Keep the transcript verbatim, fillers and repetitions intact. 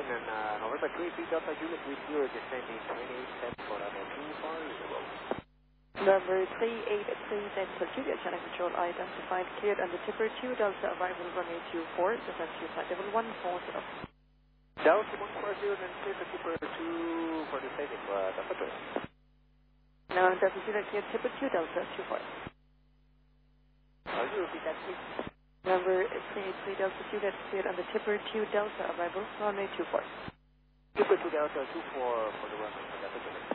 and then uh, November three three Delta Juliet with you descending twenty-eight steps for runway two four zero. Number three eight three Delta Juliet, channel control identified, cleared under Tipper two Delta, arrival runway two four, descent to flight level one four zero. Delta one four zero, then clear the Tipper two for descending uh, Delta two. Now Delta Juliet, cleared Tipper two Delta two four. Can you repeat that, please? Number three eight three Delta Juliet, cleared under Tipper two Delta, arrival runway two four. Tipper two Delta two four for the runway for Delta two.